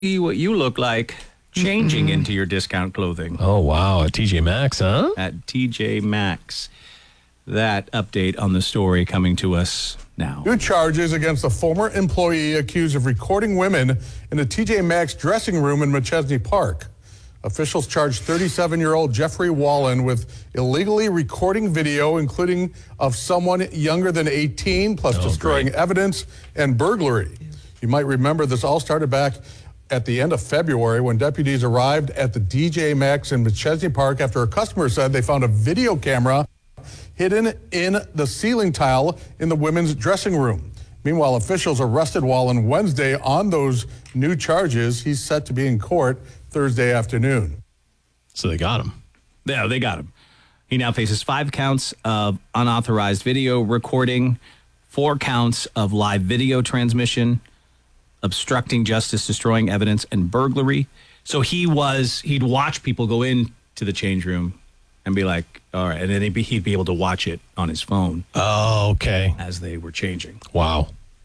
see what you look like changing into your discount clothing. Oh, wow. At TJ Maxx, huh? At TJ Maxx. That update on the story coming to us now. New charges against a former employee accused of recording women in the TJ Maxx dressing room in McChesney Park. Officials charged 37-year-old Jeffrey Wallen with illegally recording video, including of someone younger than 18, plus destroying evidence and burglary. You might remember this all started back at the end of February when deputies arrived at the TJ Maxx in McChesney Park after a customer said they found a video camera hidden in the ceiling tile in the women's dressing room. Meanwhile, officials arrested Wallen Wednesday on those new charges. He's set to be in court Thursday afternoon. So they got him. Yeah, they got him. He now faces 5 counts of unauthorized video recording, 4 counts of live video transmission, obstructing justice, destroying evidence, and burglary. So he'd watch people go into the change room and be like, all right, and then he'd be able to watch it on his phone. Oh, okay. As they were changing. Wow.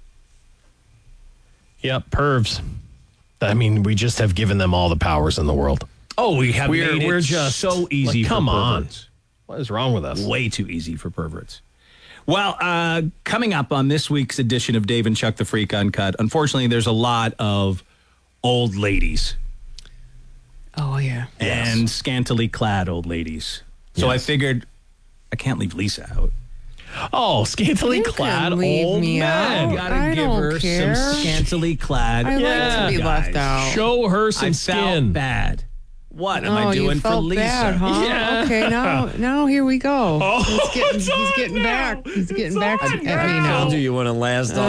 Yep, pervs. I mean, we just have given them all the powers in the world. Oh, we're just so easy for come on. perverts. What is wrong with us? Way too easy for perverts. Well, coming up on this week's edition of Dave and Chuck the Freak Uncut, unfortunately, there's a lot of old ladies. Oh, yeah. And scantily clad old ladies. So I figured I can't leave Lisa out. Oh, scantily clad old man. Gotta give her some scantily clad. I like to be left out. Show her some skin. I felt bad. What am I doing you for felt Lisa? Bad, huh? Yeah. Okay, now here we go. Oh, he's getting back. He's getting back at me I now. told you want to last all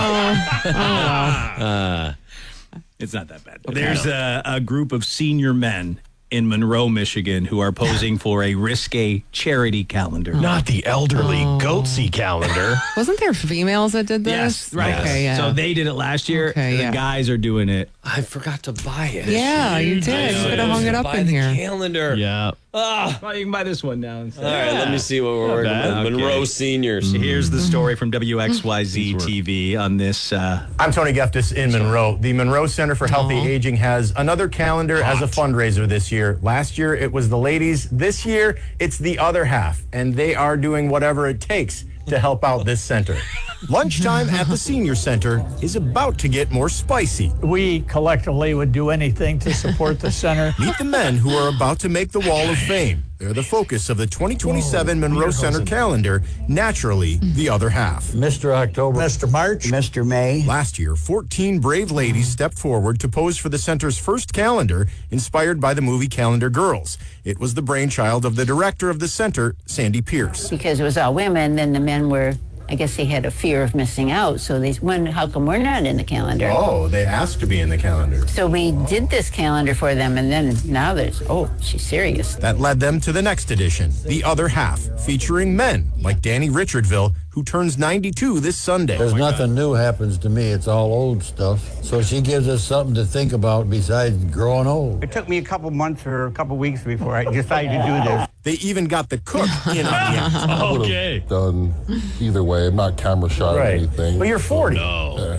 day. It's not that bad. There's a group of senior men in Monroe, Michigan, who are posing for a risque charity calendar. Not the elderly goatsy calendar. Wasn't there females that did this? Yes, right. Okay, yeah. So they did it last year. Okay, the guys are doing it. I forgot to buy it. Yeah, you did. You could have hung it up in here. Calendar. Yeah. Well, you can buy this one now instead. All right, let me see what we're working with. Okay. Monroe Seniors. Here's the story from WXYZ TV on this. I'm Tony Geftis in Monroe. The Monroe Center for Healthy Aging has another calendar as a fundraiser this year. Last year, it was the ladies. This year, it's the other half, and they are doing whatever it takes to help out this center. Lunchtime at the senior center is about to get more spicy. We collectively would do anything to support the center. Meet the men who are about to make the Wall of Fame. They're the focus of the 2027 Monroe Center calendar, naturally the other half. Mr. October. Mr. March. Mr. May. Last year, 14 brave ladies stepped forward to pose for the center's first calendar, inspired by the movie Calendar Girls. It was the brainchild of the director of the center, Sandy Pierce. Because it was all women, then the men were, I guess they had a fear of missing out. So they wondered, how come we're not in the calendar? Oh, they asked to be in the calendar. So we did this calendar for them, and then now there's, she's serious. That led them to the next edition, The Other Half, featuring men like Danny Richardville, who turns 92 this Sunday. There's nothing new happens to me. It's all old stuff. So she gives us something to think about besides growing old. It took me a couple months or a couple weeks before I decided to do this. They even got the cook in on the act. Okay. Done either way. I'm not camera shy or anything. Well, you're 40. No.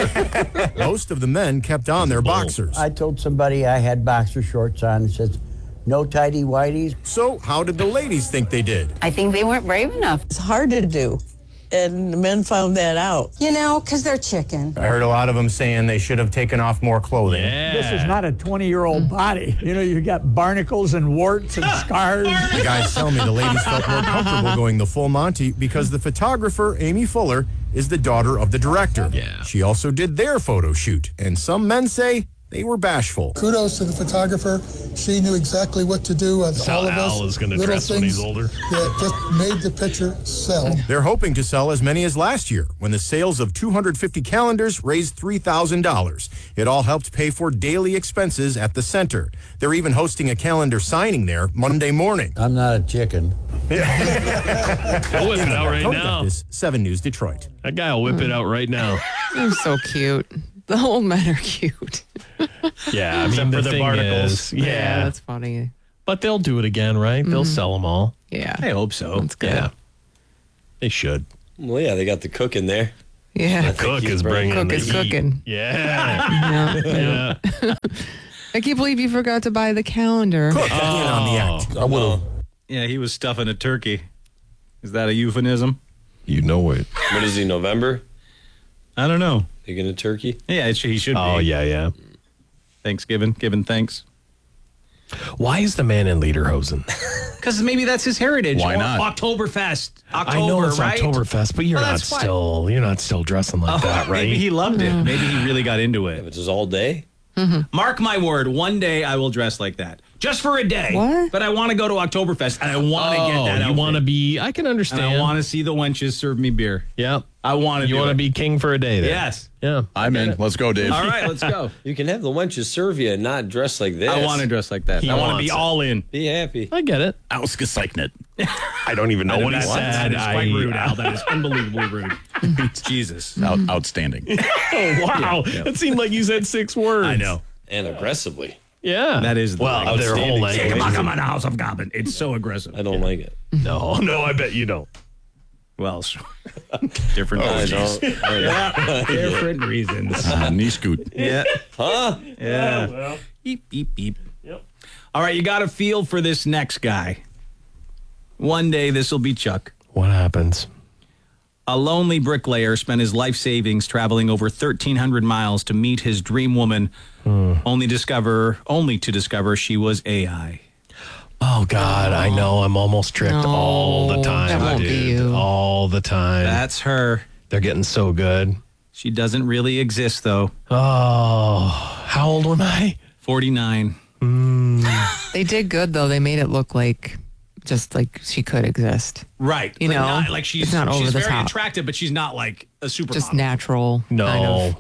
Most of the men kept on their boxers. I told somebody I had boxer shorts on and says, no tighty whities. So how did the ladies think they did? I think they weren't brave enough. It's hard to do, and the men found that out. You know, because they're chicken. I heard a lot of them saying they should have taken off more clothing. Yeah. This is not a 20-year-old body. You know, you got barnacles and warts and scars. The guys tell me the ladies felt more comfortable going the full Monty because the photographer, Amy Fuller, is the daughter of the director. Yeah. She also did their photo shoot, and some men say they were bashful. Kudos to the photographer. She knew exactly what to do with all of us. Al is going to Little dress when he's things older. that just made the picture sell. They're hoping to sell as many as last year, when the sales of 250 calendars raised $3,000. It all helped pay for daily expenses at the center. They're even hosting a calendar signing there Monday morning. I'm not a chicken. I'll whip it out right now. 7 News Detroit. That guy will whip it out right now. They're so cute. The old men are cute. Yeah, I mean, Except the for the thing barnacles. is, yeah, That's funny. but they'll do it again, right? They'll sell them all. Yeah. I hope so. That's good. Yeah, they should. Well, yeah, they got the cook in there. Yeah. Cook is bringing Cook the is heat. cooking. Yeah. Yeah. I can't believe you forgot to buy the calendar. Cook, get in on the act. I would have. Yeah, he was stuffing a turkey. Is that a euphemism? You know it. What is he, November? I don't know. Thinking a turkey? Yeah, he should be. Oh, yeah. Thanksgiving, giving thanks. Why is the man in Lederhosen? Because maybe that's his heritage. Why Or not? Oktoberfest. October, I know it's right? Oktoberfest, but you're Well, not that's why. still dressing like that, right? Maybe he loved it. Maybe he really got into it. If it's all day? Mark my word, one day I will dress like that. Just for a day. What? But I want to go to Oktoberfest and I want to get that you want to outfit. be? I can And understand. I want to see the wenches serve me beer. Yeah. I want to You do want to it. be king for a day there. Yes. Yeah. I'm in. Let's go, Dave. All right, let's go. You can have the wenches serve you and not dress like this. I want to dress like that. He I want to wants be it. all in. Be happy. I get it. Ausgezeichnet. I don't even know what he That said. is quite rude, Al. That is unbelievably rude. Jesus. Outstanding. Oh, wow. It seemed like you said 6 words. I know. And aggressively. Yeah. That is the well, language. their whole Outstanding. language. Come on, House of Goblin. It's so aggressive. I don't like it. No, I bet you don't. Well, different I reasons. don't. I Different reasons. Knee scoot. Yeah. Huh? Yeah. Well. Beep, beep, beep. Yep. All right, you got a feel for this next guy. One day this will be Chuck. What happens? A lonely bricklayer spent his life savings traveling over 1,300 miles to meet his dream woman, only to discover she was AI. Oh, God, I know. I'm almost tricked No, all the time, that won't dude. be you. All the time. That's her. They're getting so good. She doesn't really exist, though. Oh, how old am I? 49. They did good, though. They made it look like just like she could exist. Right. You know, not, like she's it's not over the very top. attractive, but she's not like a supermodel. Just natural. No. Kind of.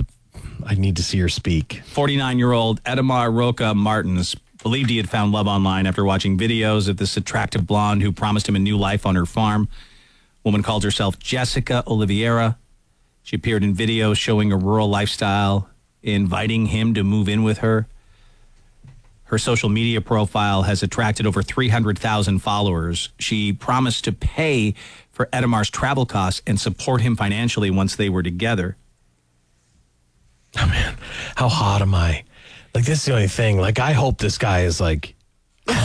I need to see her speak. 49-year-old Edamar Roca Martins believed he had found love online after watching videos of this attractive blonde who promised him a new life on her farm. Woman called herself Jessica Oliveira. She appeared in videos showing a rural lifestyle, inviting him to move in with her. Her social media profile has attracted over 300,000 followers. She promised to pay for Edamar's travel costs and support him financially once they were together. Oh, man. How hot am I? Like, this is the only thing. Like, I hope this guy is like, There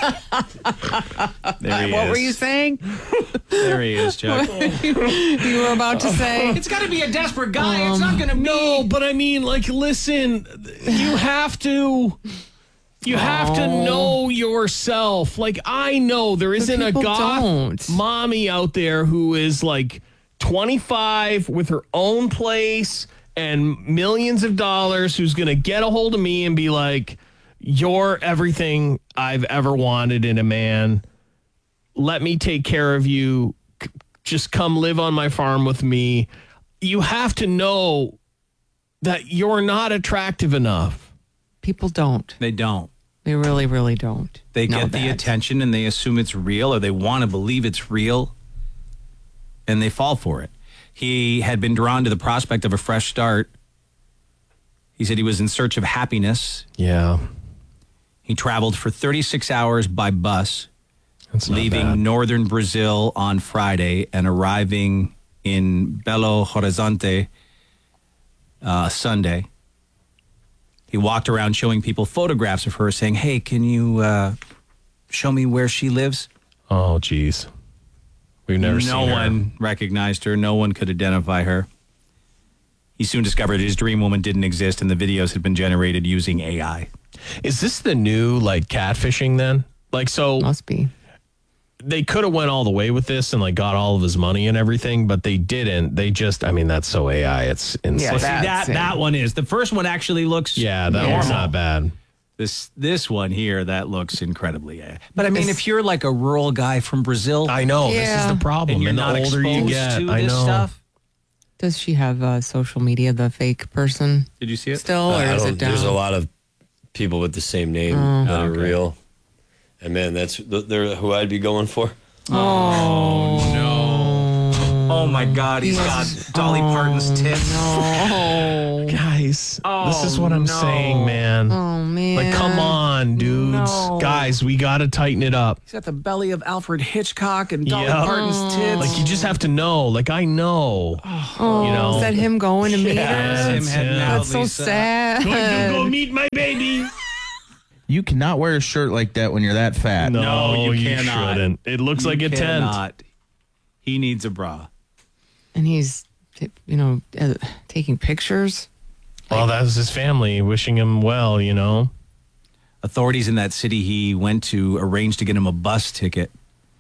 he What is. were you saying? There he is, Chuck. You were about to say. It's got to be a desperate guy. It's not going to be. no, but I mean, like, listen, you have to know yourself. Like, I know there isn't a people goth don't. mommy out there who is like 25 with her own place and millions of dollars who's going to get a hold of me and be like, you're everything I've ever wanted in a man. Let me take care of you. Just come live on my farm with me. You have to know that you're not attractive enough. People don't. They don't. They really, really don't. They know get the that. attention and they assume it's real, or they want to believe it's real, and they fall for it. He had been drawn to the prospect of a fresh start. He said he was in search of happiness. Yeah. He traveled for 36 hours by bus, That's not leaving bad. northern Brazil on Friday and arriving in Belo Horizonte Sunday. He walked around showing people photographs of her, saying, "Hey, can you show me where she lives?" Oh, geez. We've never seen her. No one recognized her. No one could identify her. He soon discovered his dream woman didn't exist and the videos had been generated using AI. Is this the new, like, catfishing then? Like, so Must be. they could have went all the way with this and, like, got all of his money and everything, but they didn't. They just, I mean, that's so AI. It's insane. Yeah, Well, see, That's that it. one is. The first one actually looks Yeah, that normal. one's not bad. This one here, that looks incredibly AI. But I mean, if you're like a rural guy from Brazil I know. This Yeah. is the problem. and you're And not the older you exposed get, to I this know. stuff. Does she have social media, the fake person, Did you see it? still, or is it down? There's a lot of people with the same name that are real. And man, they're who I'd be going for. Oh Oh my God, he's got Dolly Parton's tits. No. Guys, this is what I'm saying, man. Oh, man. Like, come on, dudes. No. Guys, we got to tighten it up. He's got the belly of Alfred Hitchcock and Dolly Yep. Parton's tits. Like, you just have to know. Like, I know. Oh, you know. is that him going to meet Yeah, her? it's him. That's so Lisa. sad. Go meet my baby. You cannot wear a shirt like that when you're that fat. No, you cannot. shouldn't. It looks like a tent. Cannot. He needs a bra. And he's, taking pictures. Well, that was his family wishing him well, you know. Authorities in that city he went to arranged to get him a bus ticket.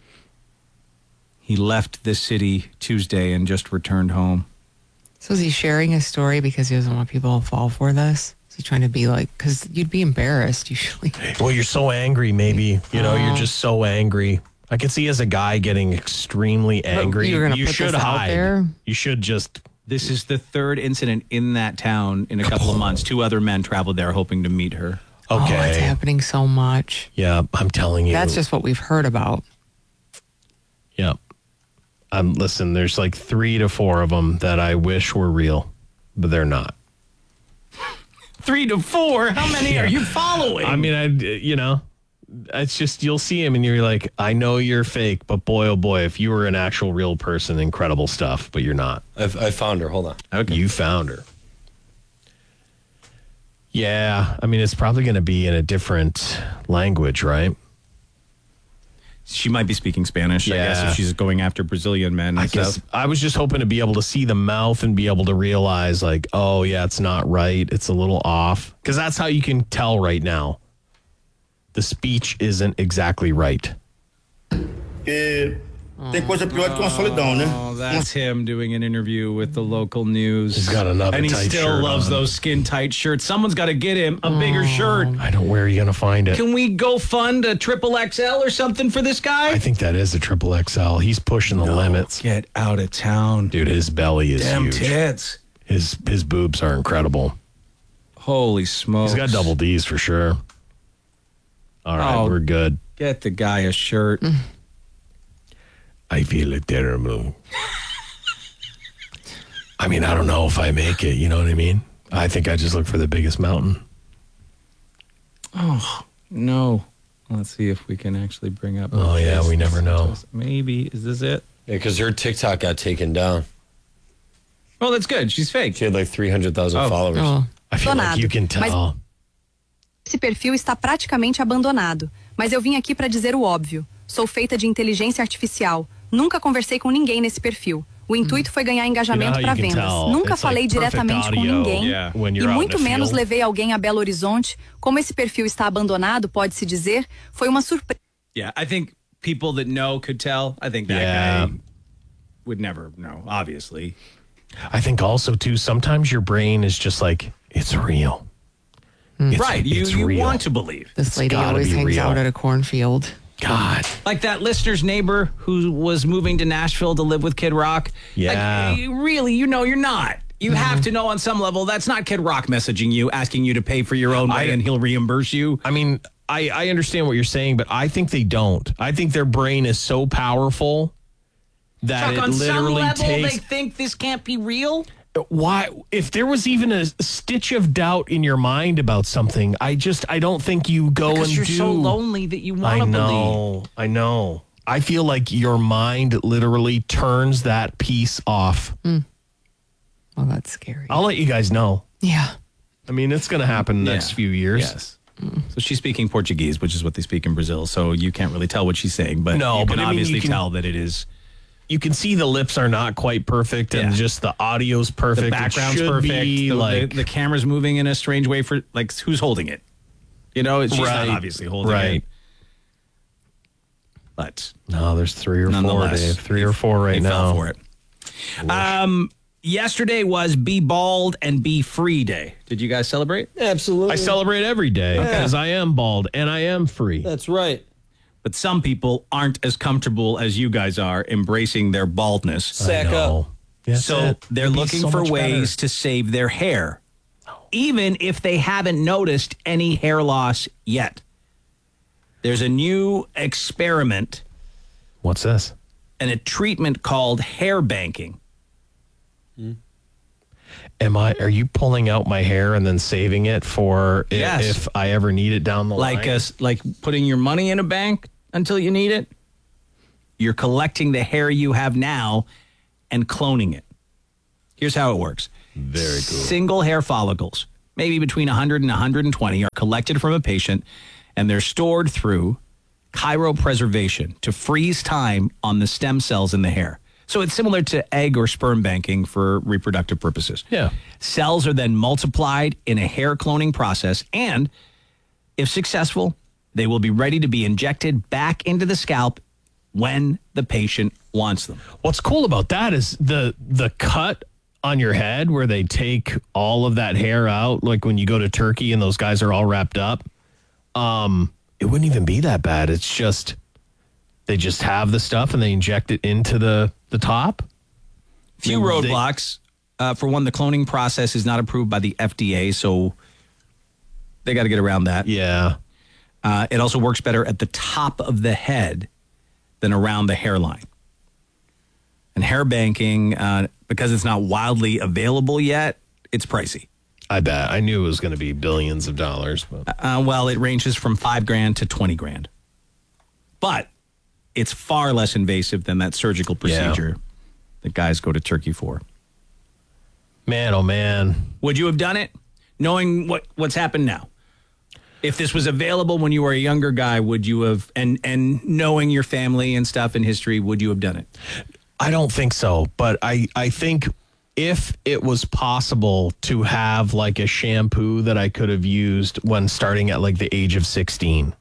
He left this city Tuesday and just returned home. So is he sharing his story because he doesn't want people to fall for this? Is he trying to be like, because you'd be embarrassed usually. Well, you're so angry, maybe. You know, you're just so angry. I can see as a guy getting extremely angry. you're gonna you put should this out hide. there? You should just. This is the third incident in that town in a couple of months. 2 other men traveled there hoping to meet her. Okay. Oh, it's happening so much. Yeah, I'm telling you. That's just what we've heard about. Yeah. Listen, there's like 3 to 4 of them that I wish were real, but they're not. 3 to 4? How many are you following? I mean, it's just, you'll see him and you're like, I know you're fake, but boy, oh boy, if you were an actual real person, incredible stuff, but you're not. I found her. Hold on. Okay. You found her. Yeah. I mean, it's probably going to be in a different language, right? She might be speaking Spanish, I guess, if she's going after Brazilian men and I stuff. guess I was just hoping to be able to see the mouth and be able to realize, like, oh, yeah, it's not right. It's a little off. Because that's how you can tell right now. The speech isn't exactly right. Tem coisa pior que uma solidão, né? Oh, that's him doing an interview with the local news. He's got another and he tight still shirt loves on. those skin tight shirts. Someone's got to get him a bigger shirt. I don't. Where are you going to find it? Can we go fund a triple XL or something for this guy? I think that is a triple XL. He's pushing the limits. Get out of town. Dude, his belly is Damn huge. tits. His boobs are incredible. Holy smokes. He's got double D's for sure. All right, we're good. Get the guy a shirt. I feel it terrible. I mean, I don't know if I make it. You know what I mean? I think I just look for the biggest mountain. Oh, no. Let's see if we can actually bring up. Oh, yeah, we never know. Maybe. Is this it? Yeah, because her TikTok got taken down. Oh, that's good. She's fake. She had like 300,000 followers. I feel like you can tell. Esse perfil está praticamente abandonado, mas eu vim aqui para dizer o óbvio. Sou feita de inteligência artificial. Nunca conversei com ninguém nesse perfil. O intuito foi ganhar engajamento para vendas. Nunca falei diretamente com ninguém e muito menos levei alguém a Belo Horizonte. Como esse perfil está abandonado, pode-se dizer, foi uma surpresa. Yeah, I think people that know could tell. I think that guy would never know, obviously. I think also, too, sometimes your brain is just like, it's real. Right, you real. want to believe. This lady always hangs out at a cornfield. God. Like that listener's neighbor who was moving to Nashville to live with Kid Rock. Yeah. Like, really, you're not. You have to know on some level that's not Kid Rock messaging you, asking you to pay for your own way and he'll reimburse you. I mean, I understand what you're saying, but I think they don't. I think their brain is so powerful that Chuck, it on some literally level, takes... they think this can't be real? Why? If there was even a stitch of doubt in your mind about something, I don't think you go Because and you're do. so lonely that you want to believe. I know. I feel like your mind literally turns that piece off. Well, that's scary. I'll let you guys know. Yeah. I mean, it's going to happen in the next few years. Yes. So she's speaking Portuguese, which is what they speak in Brazil. So you can't really tell what she's saying, but No, you but can I mean, obviously you can- tell that it is. You can see the lips are not quite perfect, and just the audio's perfect. The background's it should perfect. Be The camera's moving in a strange way for, like, who's holding it? You know, she's not obviously holding it. But no, there's 3 or 4, nonetheless, Dave. 3 or 4 right he now. fell for it. Yesterday was Be Bald and Be Free Day. Did you guys celebrate? Absolutely. I celebrate every day because I am bald and I am free. That's right. But some people aren't as comfortable as you guys are embracing their baldness. Sack up. So they're It'd be looking so for much ways to save their hair, even if they haven't noticed any hair loss yet. There's a new experiment. What's this? and a treatment called hair banking. Are you pulling out my hair and then saving it for Yes. if I ever need it down the line? Like putting your money in a bank until you need it. You're collecting the hair you have now and cloning it. Here's how it works. Very cool. Single hair follicles, maybe between 100 and 120, are collected from a patient, and they're stored through cryopreservation to freeze time on the stem cells in the hair. So it's similar to egg or sperm banking for reproductive purposes. Yeah. Cells are then multiplied in a hair cloning process, and if successful, they will be ready to be injected back into the scalp when the patient wants them. What's cool about that is the cut on your head where they take all of that hair out, like when you go to Turkey and those guys are all wrapped up. It wouldn't even be that bad. It's just they just have the stuff and they inject it into the top. Few roadblocks. For one, the cloning process is not approved by the FDA, so they got to get around that. Yeah. It also works better at the top of the head than around the hairline. And hair banking, because it's not wildly available yet, it's pricey. I bet. I knew it was going to be billions of dollars. But. Well, it ranges from $5,000 to $20,000. But it's far less invasive than that surgical procedure that guys go to Turkey for. Man, oh man. Would you have done it knowing what's happened now? If this was available when you were a younger guy, would you have, and knowing your family and stuff and history, would you have done it? I don't think so, but I think if it was possible to have like a shampoo that I could have used when starting at like the age of 16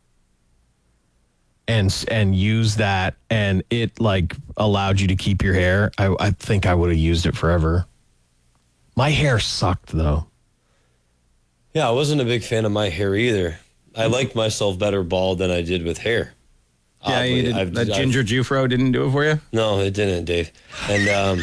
and use that and it like allowed you to keep your hair, I think I would have used it forever. My hair sucked though. Yeah, I wasn't a big fan of my hair either. I liked myself better bald than I did with hair. Yeah, you did, that Ginger Jufro didn't do it for you? No, it didn't, Dave. And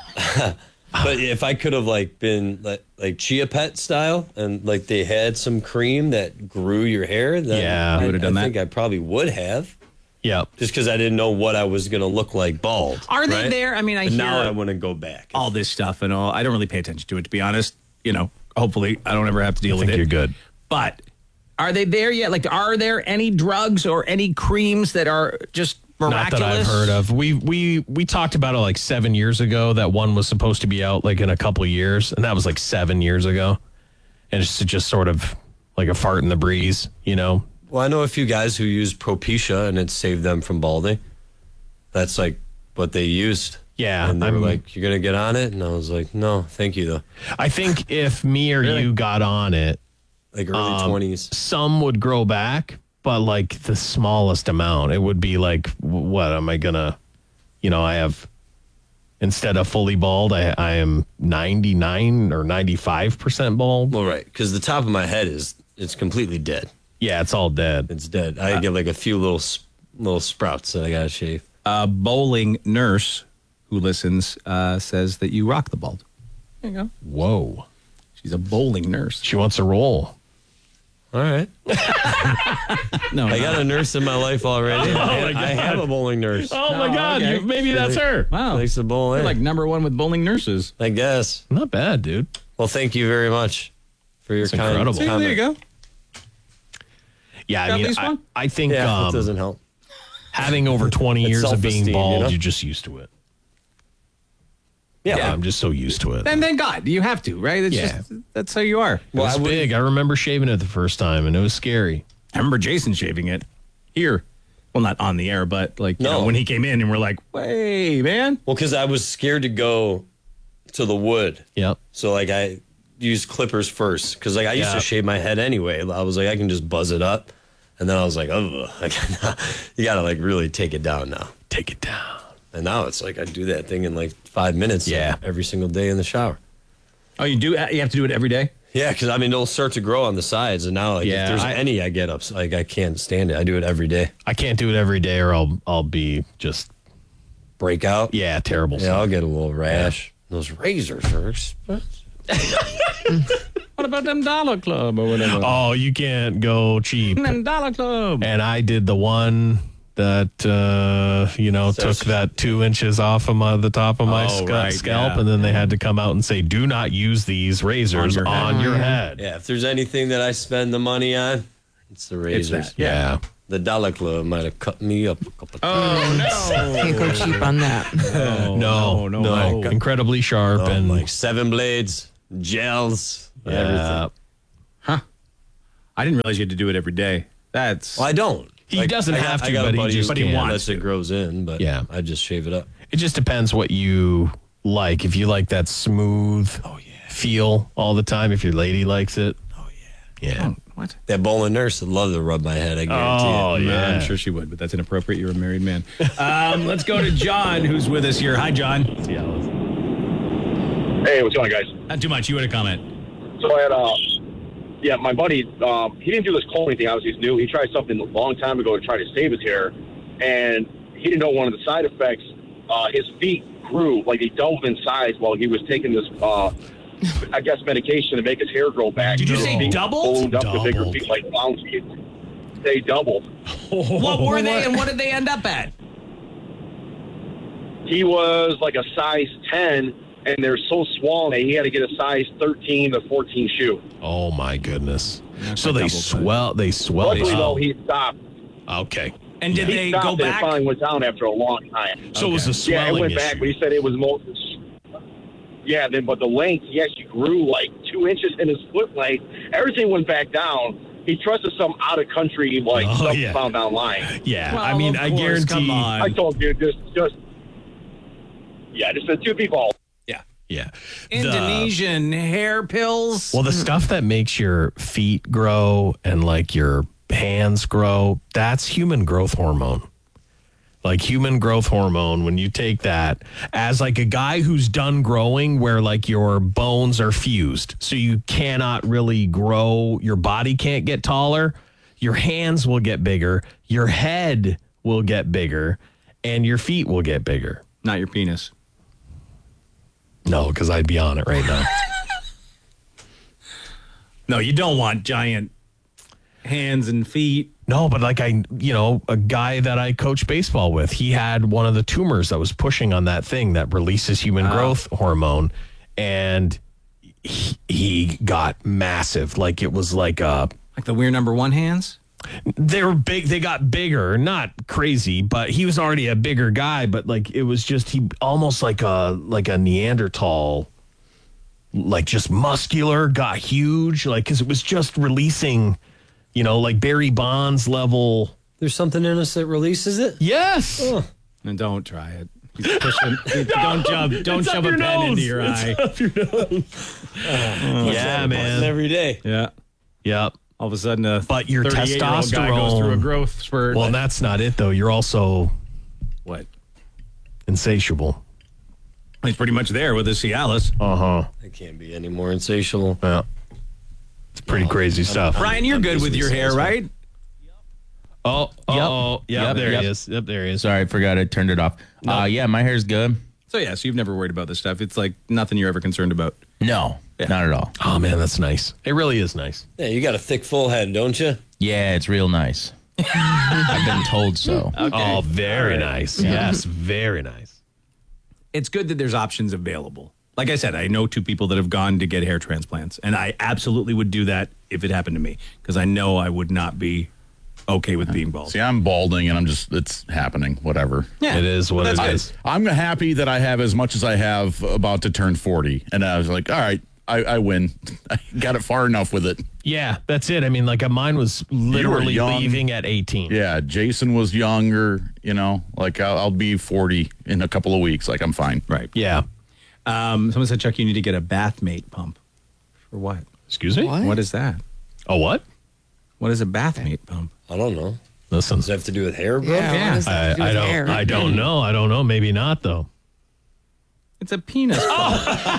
but if I could have like been like Chia Pet style and like they had some cream that grew your hair, then you would have done that. I think I probably would have. Yeah. Just because I didn't know what I was going to look like bald. Are they there? I mean, I but hear now I want to go back. all this stuff and all. I don't really pay attention to it, to be honest. You know, hopefully I don't ever have to deal with it. You're good. But are they there yet? Like, are there any drugs or any creams that are just miraculous? Not that I've heard of. We talked about it like 7 years ago. That one was supposed to be out like in a couple of years, and that was like 7 years ago. And it's just sort of like a fart in the breeze, you know. Well, I know a few guys who use Propecia, and it saved them from balding. That's like what they used. Yeah. And they were like, "You're gonna get on it?" And I was like, "No, thank you, though." I think if me or you got on it, like early 20s, some would grow back, but like the smallest amount. It would be like, what am I gonna? You know, I have instead of fully bald, I am 99 or 95% bald. Well, right, because the top of my head it's completely dead. Yeah, it's all dead. It's dead. I get like a few little sprouts that I gotta shave. Bowling nurse who listens says that you rock the bald. There you go. Whoa. She's a bowling nurse. She wants a roll. All right. No, I got a nurse in my life already. my God. I have a bowling nurse. Oh my God. okay. Maybe that's her. Wow. Likes to bowl in. You're like number one with bowling nurses. I guess. Not bad, dude. Well, thank you very much for your kind incredible. See, comment. there you go. Yeah, Got I mean, at least one? I think Yeah, it doesn't help. having over 20 It's years of being self-esteem, bald, you know? you're just used to it. Yeah. I'm just so used to it. And thank God, you have to, right? It's Yeah. just, that's how you are. It was big. I remember shaving it the first time, and it was scary. I remember Jason shaving it here. Well, not on the air, but like you know, when he came in and we're like, "Hey, man!" Well, because I was scared to go to the wood. Yep. So like I used clippers first because like I used to shave my head anyway. I was like I can just buzz it up, and then I was like, "Oh, you got to like really take it down now. Take it down." And now it's like I do that thing in like 5 minutes. Yeah. Every single day in the shower. Oh, you do? You have to do it every day? Yeah, because I mean it'll start to grow on the sides, and now like Yeah, if there's any I get up, like I can't stand it. I do it every day. I can't do it every day, or I'll be just break out. Yeah, terrible. Yeah, I'll get a little rash. Yeah. Those razors are expensive. What about them Dollar Club or whatever? Oh, you can't go cheap. Them Dollar Club. And I did the one that took that 2 inches off of the top of my scalp, and then they had to come out and say, "Do not use these razors on your head." Yeah, if there's anything that I spend the money on, it's the razors. Yeah. The Dollar Club might have cut me up a couple times. Oh, no. Can't go cheap on that. No. Incredibly sharp and like 7 blades, gels, everything. Huh. I didn't realize you had to do it every day. Well, I don't. He doesn't have to, but he wants unless to. it grows in, but I just shave it up. It just depends what you like. If you like that smooth feel all the time, if your lady likes it. Oh, yeah. Yeah. Oh, what? That bowling nurse would love to rub my head, I guarantee it. Oh, yeah. I'm sure she would, but that's inappropriate. You're a married man. Let's go to John, who's with us here. Hi, John. Hey, what's going on, guys? Not too much. You had a comment. So I had, my buddy, he didn't do this cloning thing. Obviously, he's new. He tried something a long time ago to try to save his hair, and he didn't know one of the side effects. His feet grew, like they doubled in size while he was taking this, I guess, medication to make his hair grow back. Did you say doubled? Up to bigger feet, like clown feet. They doubled. What were they, and what did they end up at? He was like a size 10, and they're so swollen that he had to get a size 13 to 14 shoe. Oh my goodness! So they swell. They swell. Luckily, though, he stopped. Okay. And did they go back? It finally went down after a long time. So it was a swelling Yeah, it went issue. back, but he said it was most. Yeah, but the length, he actually grew like 2 inches in his foot length. Everything went back down. He trusted some out of country stuff he found online. Yeah, Well, I mean, of I course, guarantee. come on. I told you, just the 2 people. Yeah. Indonesian hair pills. Well, the stuff that makes your feet grow and like your hands grow, that's human growth hormone. Like human growth hormone, when you take that as like a guy who's done growing where like your bones are fused, so you cannot really grow, your body can't get taller, your hands will get bigger, your head will get bigger, and your feet will get bigger. Not your penis. No, because I'd be on it right now. No, you don't want giant hands and feet. No, but like a guy that I coach baseball with, he had one of the tumors that was pushing on that thing that releases human growth hormone, and he got massive. Like it was like the weird number 1 hands. They were big. They got bigger, not crazy, but he was already a bigger guy. But like it was just he almost like a Neanderthal, like just muscular, got huge, like because it was just releasing. Like Barry Bonds level. There's something in us that releases it? Yes. And don't try it. He's pushing. Don't shove a pen into your eye. It's up your nose. Yeah, man. Every day. Yeah. Yep. All of a sudden, but your 38-year-old guy goes through a growth spurt. Well, that's not it, though. You're also what? Insatiable. He's pretty much there with his Cialis. I can't be any more insatiable. Yeah. It's pretty crazy stuff. Brian, you're good with your hair, right? Yep, there he is. Yep, there he is. Sorry, I forgot I turned it off. Yeah, my hair's good. So you've never worried about this stuff. It's like nothing you're ever concerned about. No, not at all. Oh, man, that's nice. It really is nice. Yeah, you got a thick, full head, don't you? Yeah, it's real nice. I've been told so. Okay. Oh, very nice. Yes, very nice. It's good that there's options available. Like I said, I know 2 people that have gone to get hair transplants, and I absolutely would do that if it happened to me, because I know I would not be okay with being bald. See, I'm balding, and it's happening, whatever. Yeah, it is what it is. I'm happy that I have as much as I have about to turn 40, and I was like, all right, I win. I got it far enough with it. Yeah, that's it. I mean, like mine was literally leaving at 18. Yeah, Jason was younger, like I'll be 40 in a couple of weeks. Like, I'm fine. Right. Yeah. Someone said, Chuck, you need to get a bathmate pump. For what? Excuse me? What is that? A what? What is a bathmate pump? I don't know. Listen. Does it have to do with hair, bro? Yeah. I don't know. I don't know. Maybe not, though. It's a penis pump.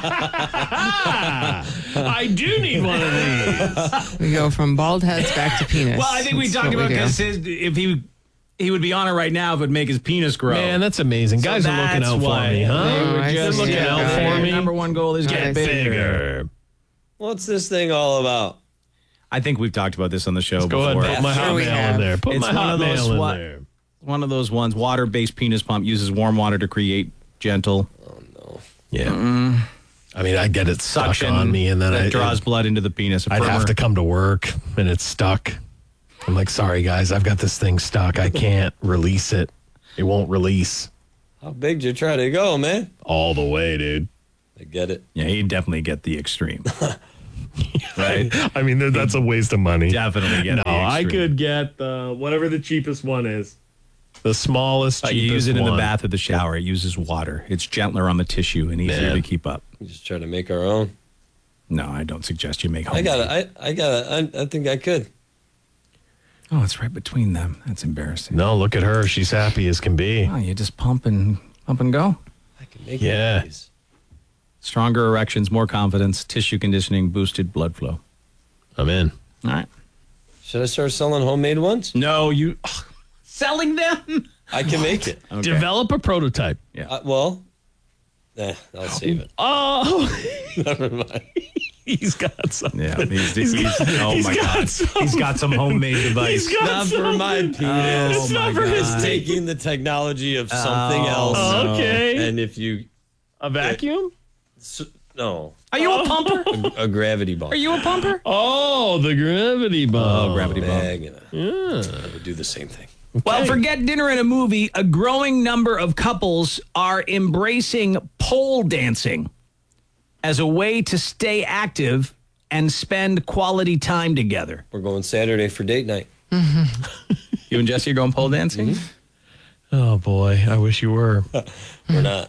I do need one of these. We go from bald heads back to penis. Well, I think we talked about because if he would be on it right now if it would make his penis grow. Man, that's amazing. So Guys are looking out for me, huh? They're looking out for me. Number 1 goal is get bigger. What's this thing all about? I think we've talked about this on the show before. Go ahead, put my Hotmail in there. Put my Hotmail in there. one of those ones. Water-based penis pump uses warm water to create gentle. Oh, no. Yeah. I mean, I get it stuck Suction on me, and then that draws blood into the penis. I'd have to come to work, and it's stuck. I'm like, sorry, guys, I've got this thing stuck. I can't release it. It won't release. How big did you try to go, man? All the way, dude. I get it. Yeah, you definitely get the extreme. Right? I mean, that's a waste of money. Definitely get the extreme. I could get whatever the cheapest one is. The smallest, cheapest You use it in the one. bath or the shower. It uses water. It's gentler on the tissue and easier to keep up. We just try to make our own. No, I don't suggest you make home. I think I could. Oh, it's right between them. That's embarrassing. No, look at her. She's happy as can be. Oh, you just pump and go. I can make it. Stronger erections, more confidence, tissue conditioning, boosted blood flow. I'm in. All right. Should I start selling homemade ones? No, you selling them? I can make it. Okay. Develop a prototype. Yeah. I'll save it. Oh, Never mind. He's got some. Yeah, oh my God. He's got some homemade device. Not for my penis. Oh, my God. It's taking the technology of something else. Okay. And if you... A vacuum? No. Are you a pumper? A gravity bump. Are you a pumper? Oh, the gravity bump. Oh, gravity bump. I would do the same thing. Okay. Well, forget dinner and a movie. A growing number of couples are embracing pole dancing as a way to stay active and spend quality time together. We're going Saturday for date night. You and Jesse are going pole dancing? Mm-hmm. Oh, boy. I wish you were. We're not.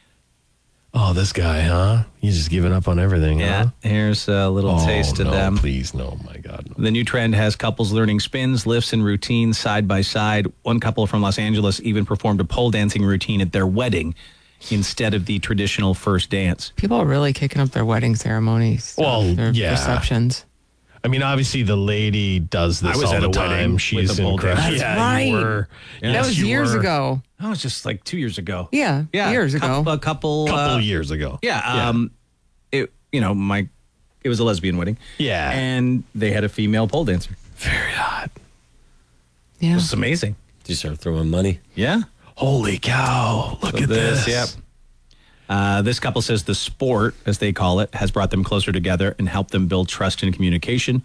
Oh, this guy, huh? He's just giving up on everything, Yeah. huh? Here's a little taste of no, them. Please, no. My God. No. The new trend has couples learning spins, lifts, and routines side by side. One couple from Los Angeles even performed a pole dancing routine at their wedding instead of the traditional first dance. People are really kicking up their wedding ceremonies. Their receptions. I mean, obviously, the lady does this I was all at the a time. wedding She's with a pole incredible. dancer. That's right. You were. Yeah. That Yes, was you years were. ago. That was just like 2 years ago. Yeah, years ago. A couple Years ago. Yeah. It was a lesbian wedding. Yeah. And they had a female pole dancer. Very hot. It Yeah. was amazing. Did you start throwing money? Yeah. Holy cow. Look at this. Yep. This couple says the sport, as they call it, has brought them closer together and helped them build trust and communication.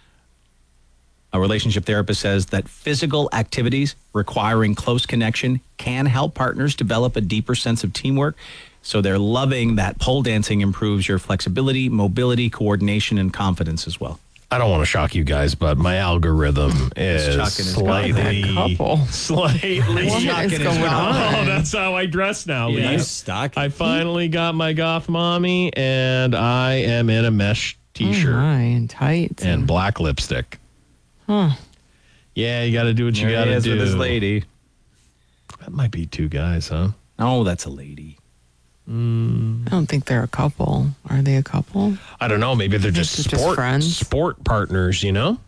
A relationship therapist says that physical activities requiring close connection can help partners develop a deeper sense of teamwork. So they're loving that pole dancing improves your flexibility, mobility, coordination, and confidence as well. I don't want to shock you guys, but my algorithm is chucking his slightly. Slightly. What is going on? Oh, that's how I dress now. Yeah. Lee. Stock. I finally got my goth mommy, and I am in a mesh t-shirt and tights and black lipstick. Huh. Yeah, you got to do what you got to do. with this lady. That might be two guys, huh? Oh, that's a lady. I don't think they're a couple. Are they a couple? I don't know. Maybe they're just They're just friends? sport partners, you know?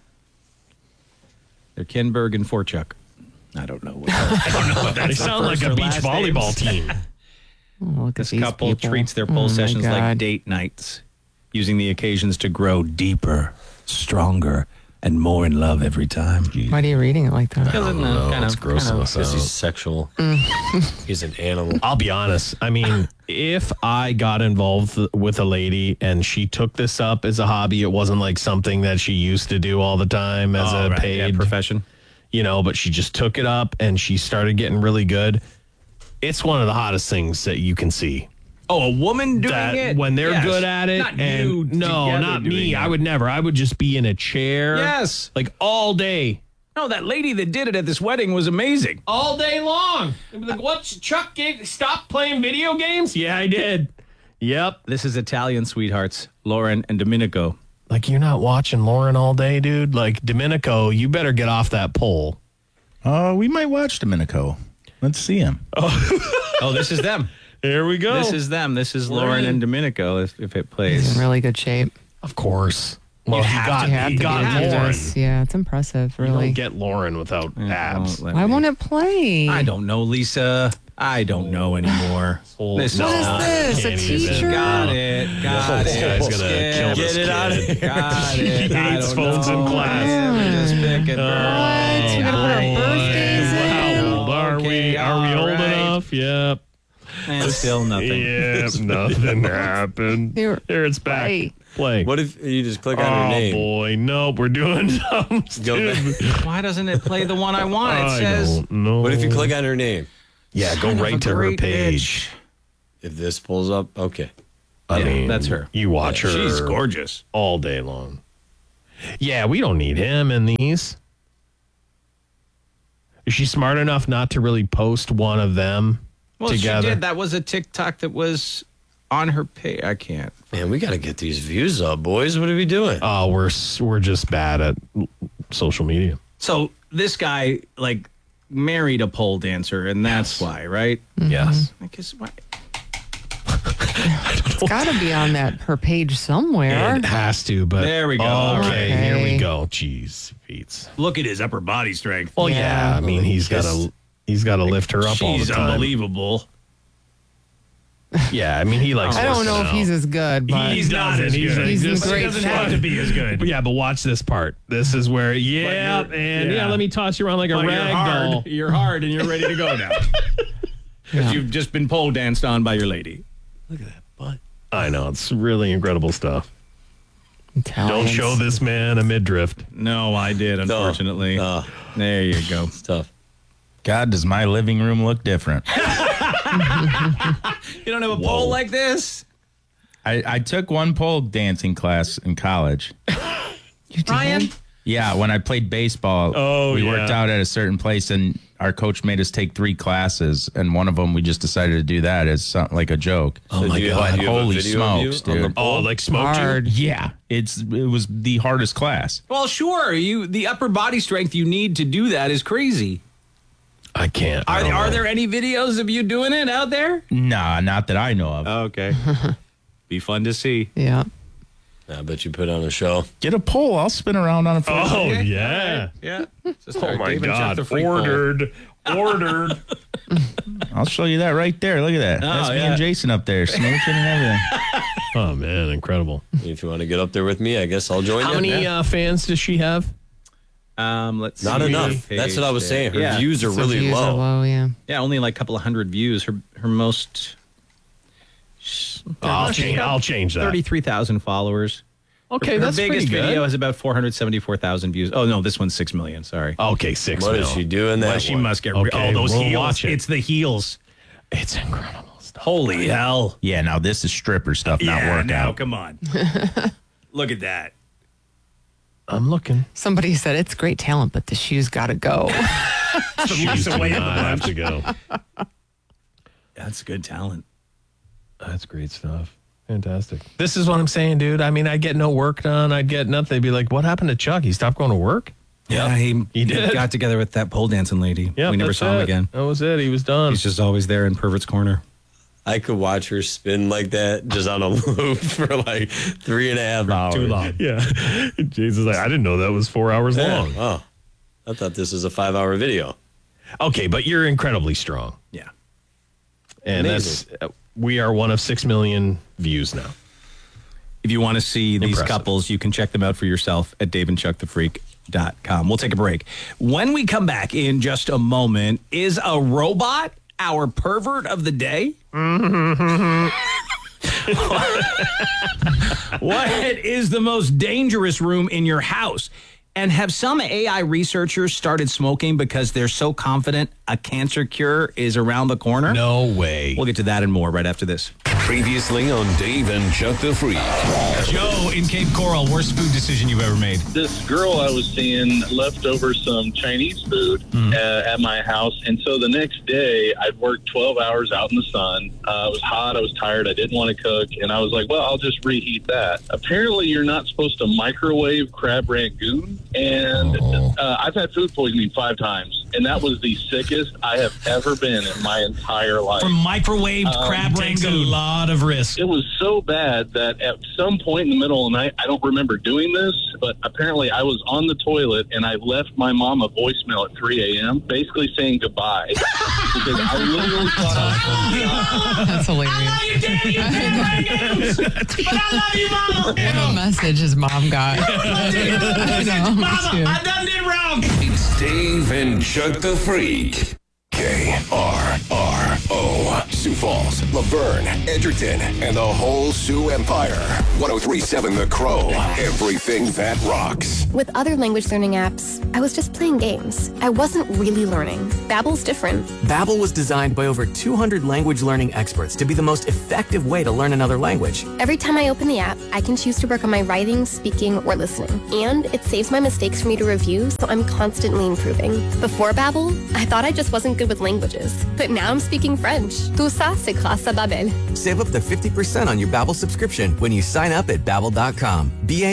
They're Kinberg and Forchuk. I don't know. What They sound like a beach volleyball team. Oh, look This at these couple people. treats their pole Oh, my sessions like God. date nights, using the occasions to grow deeper, stronger, and more in love every time. Why are you reading it like that? It's gross because he's sexual. He's an animal. I'll be honest. I mean, if I got involved with a lady and she took this up as a hobby, it wasn't like something that she used to do all the time as a paid profession. But she just took it up and she started getting really good. It's one of the hottest things that you can see. Oh, a woman doing That it? when they're Yes. good at it. Not and you no, together not doing me. it. I would never. I would just be in a chair. Yes. Like all day. No, that lady that did it at this wedding was amazing. All day long. Like, what? Chuck stop playing video games? Yeah, I did. Yep. This is Italian sweethearts, Lauren and Domenico. Like, you're not watching Lauren all day, dude? Like, Domenico, you better get off that pole. We might watch Domenico. Let's see him. Oh, this is them. Here we go. This is them. This is Lauren and Domenico if it He's plays. in really good shape. Of course. Well, You he have got, to he do got Lauren. this. Yeah, it's impressive, You really. don't get Lauren without abs. Why won't it play? I don't know, Lisa. I don't know anymore. This What is not- this? A can't even. teacher? Got it. Got This it. guy's gonna kill Get this it out of kid. here. Got He it. I hates don't phones know. in class. Yeah, we're just picking What? You gotta put our birthdays in? Are we old enough? Yep. And still nothing. Yep, nothing happened. Here it's back. Play. What if you just click on her name? Oh, boy. Nope, we're doing something stupid. Why doesn't it play the one I want? It says. No. What if you click on her name? Yeah, go right to her page. If this pulls up, okay. I mean, that's her. You watch her. She's gorgeous. All day long. Yeah, we don't need him in these. Is she smart enough not to really post one of them together? She did. That was a TikTok that was on her page. I can't. Man, we got to get these views up, boys. What are we doing? Oh, we're just bad at social media. So this guy, like, married a pole dancer, and that's why, right? Yes. I guess why. It's got to be on her page somewhere. It has to, but there we go. Okay, here we go. Jeez, Feats. Look at his upper body strength. Well, yeah. I mean, he's got to lift her up all the She's time. unbelievable. Yeah, I mean, he likes. I don't know if he's as good, but he's not as good. He's in He great doesn't shape. have to be as good. But yeah, but watch this part. This is where, let me toss you around like a rag doll. You're hard and you're ready to go now. Because you've just been pole danced on by your lady. Look at that butt. I know, it's really incredible stuff. Italians. Don't show this man a midriff. No, I did, unfortunately. There you go. It's tough. God, does my living room look different? You don't have a pole like this? I took one pole dancing class in college. Ryan? Yeah, when I played baseball, we worked out at a certain place, and our coach made us take 3 classes, and one of them we just decided to do that as like a joke. Oh my God! Holy smokes, dude! Oh, like smoked Hard. you? Yeah, it was the hardest class. Well, sure. The upper body strength you need to do that is crazy. I can't. Are there any videos of you doing it out there? Nah, not that I know of. Okay. Be fun to see. Yeah. I bet you put on a show. Get a pole. I'll spin around on it for you. Oh, yeah. Yeah. Oh, my God. Ordered. I'll show you that right there. Look at that. That's me and Jason up there, smooching and everything. Oh, man, incredible. If you want to get up there with me, I guess I'll join you. How many fans does she have? Let's see. Not enough. That's what I was saying. Her views are So really views are low. low, yeah. Yeah, only like a couple of hundred views. Her most. I'll change that. 33,000 followers. Okay, Her that's biggest pretty good. video has about 474,000 views. Oh no, this one's 6 million. Sorry. Okay, 6 What mil. is she doing that? Well, she one? must get Okay, those we'll heels. watch it. It's the heels. It's incredible stuff. Holy hell! Yeah, now this is stripper stuff, not workout. Now come on. Look at that. I'm looking. Somebody said it's great talent, but the shoes got to go. Shoes do not have to go. That's good talent. That's great stuff. Fantastic. This is what I'm saying, dude. I mean, I'd get no work done. I'd get nothing. They'd be like, what happened to Chuck? He stopped going to work? Yeah, he did. got together with that pole dancing lady. Yeah, we never saw him again. That was it. He was done. He's just always there in Pervert's Corner. I could watch her spin like that just on a loop for like 3.5 hours. Too long. Yeah. Jesus, like, I didn't know that was 4 hours long. Oh, I thought this was a 5-hour video. Okay, but you're incredibly strong. Yeah. And Amazing. we are one of 6 million views now. If you want to see these Impressive. couples, you can check them out for yourself at daveandchuckthefreak.com. We'll take a break. When we come back in just a moment, is a robot our pervert of the day? What is the most dangerous room in your house? And have some AI researchers started smoking because they're so confident a cancer cure is around the corner? No way. We'll get to that and more right after this. Previously on Dave and Chuck the Freak. Joe in Cape Coral, worst food decision you've ever made? This girl I was seeing left over some Chinese food at my house. And so the next day, I'd worked 12 hours out in the sun. It was hot. I was tired. I didn't want to cook. And I was like, well, I'll just reheat that. Apparently, you're not supposed to microwave crab rangoon. And I've had food poisoning 5 times. And that was the sickest I have ever been in my entire life. From microwaved crab takes a rangoon. lot of risk. It was so bad that at some point in the middle of the night, I don't remember doing this, but apparently I was on the toilet and I left my mom a voicemail at 3 a.m. basically saying goodbye. Because I literally thought I was That's hilarious. I love you, Daddy. But I love you, Mama. What a message his mom got. It's Dave and Chuck the Freak. K-R-R-O. Sioux Falls, Laverne, Edgerton, and the whole Sioux Empire. 103.7 The Crow. Everything that rocks. With other language learning apps, I was just playing games. I wasn't really learning. Babbel's different. Babbel was designed by over 200 language learning experts to be the most effective way to learn another language. Every time I open the app, I can choose to work on my writing, speaking, or listening. And it saves my mistakes for me to review, so I'm constantly improving. Before Babbel, I thought I just wasn't good with languages. But now I'm speaking French. Tout ça, c'est grâce à Babbel. Save up to 50% on your Babbel subscription when you sign up at Babbel.com.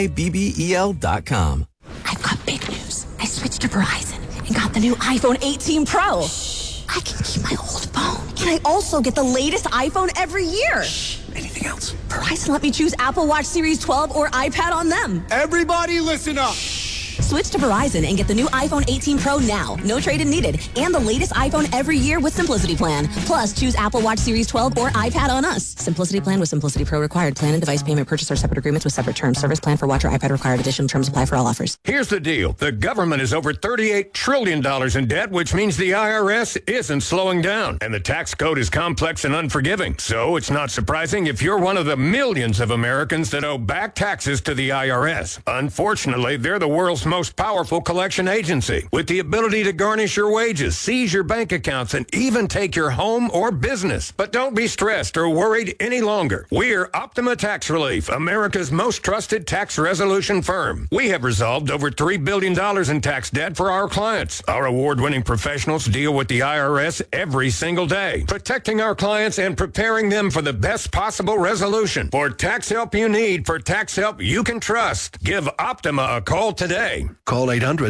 Babbel.com. I've got big news. I switched to Verizon and got the new iPhone 18 Pro. Shh. I can keep my old phone. And I also get the latest iPhone every year. Shh. Anything else? Verizon let me choose Apple Watch Series 12 or iPad on them. Everybody listen up. Switch to Verizon and get the new iPhone 18 Pro now. No trade-in needed. And the latest iPhone every year with Simplicity Plan. Plus, choose Apple Watch Series 12 or iPad on us. Simplicity Plan with Simplicity Pro required. Plan and device payment purchase or separate agreements with separate terms. Service plan for watch or iPad required. Additional terms apply for all offers. Here's the deal. The government is over $38 trillion in debt, which means the IRS isn't slowing down. And the tax code is complex and unforgiving. So it's not surprising if you're one of the millions of Americans that owe back taxes to the IRS. Unfortunately, they're the world's most powerful collection agency with the ability to garnish your wages, seize your bank accounts, and even take your home or business. But don't be stressed or worried any longer. We're Optima Tax Relief, America's most trusted tax resolution firm. We have resolved over $3 billion in tax debt for our clients. Our award-winning professionals deal with the IRS every single day, protecting our clients and preparing them for the best possible resolution. For tax help you need, for tax help you can trust, give Optima a call today. Call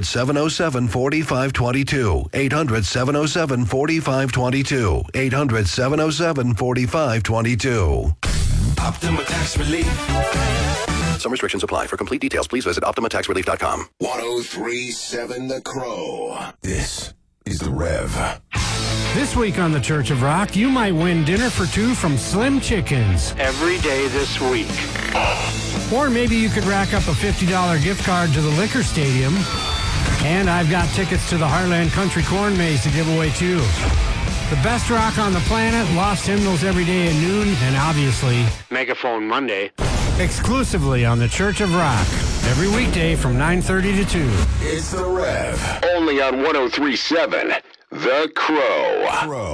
800-707-4522. 800-707-4522. 800-707-4522. Optima Tax Relief. Some restrictions apply. For complete details, please visit OptimaTaxRelief.com. 103.7 The Crow. This is The Rev. This week on the Church of Rock, you might win dinner for two from Slim Chickens. Every day this week. Or maybe you could rack up a $50 gift card to the Liquor Stadium. And I've got tickets to the Heartland Country Corn Maze to give away too. The best rock on the planet, lost hymnals every day at noon, and obviously Megaphone Monday. Exclusively on the Church of Rock. Every weekday from 9:30 to 2. It's The Rev. Only on 103.7 The Crow.